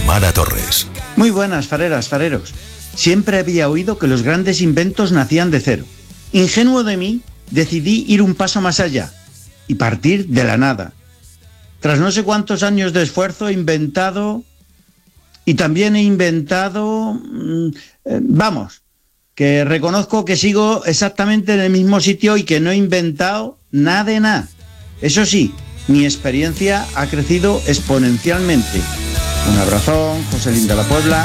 Mara Torres. Muy buenas, fareras, fareros. Siempre había oído que los grandes inventos nacían de cero. Ingenuo de mí, decidí ir un paso más allá y partir de la nada. Tras no sé cuántos años de esfuerzo he inventado... Y también he inventado... que reconozco que sigo exactamente en el mismo sitio y que no he inventado nada de nada. Eso sí, mi experiencia ha crecido exponencialmente. Un abrazón, José Lín de la Puebla.